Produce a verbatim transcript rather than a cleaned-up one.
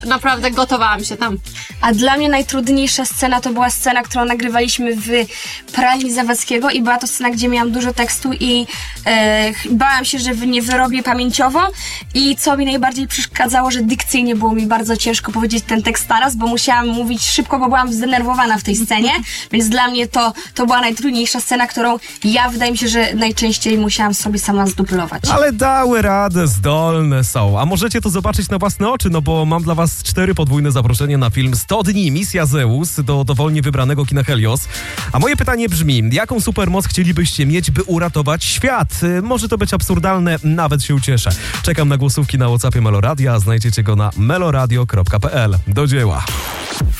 Naprawdę gotowałam się tam. A dla mnie najtrudniejsza scena to była scena, którą nagrywaliśmy w pralni Zawadzkiego i była to scena, gdzie miałam dużo tekstu i e, bałam się, że nie wyrobię pamięciowo i co mi najbardziej przeszkadzało, że dykcyjnie było mi bardzo ciężko powiedzieć ten tekst naraz, bo musiałam mówić szybko, bo byłam zdenerwowana w tej scenie, więc dla mnie to, to była najtrudniejsza scena, którą ja wydaje mi się, że najczęściej musiałam sobie sama zdublować. Ale dały radę, zdolne są. A możecie to zobaczyć na własne oczy, no bo mam dla was cztery podwójne zaproszenie na film sto dni Misja Zeus do dowolnie wybranego kina Helios. A moje pytanie brzmi, jaką supermoc chcielibyście mieć, by uratować świat? Może to być absurdalne, nawet się ucieszę. Czekam na głosówki na WhatsAppie Meloradia, a znajdziecie go na meloradio kropka p l. Do dzieła.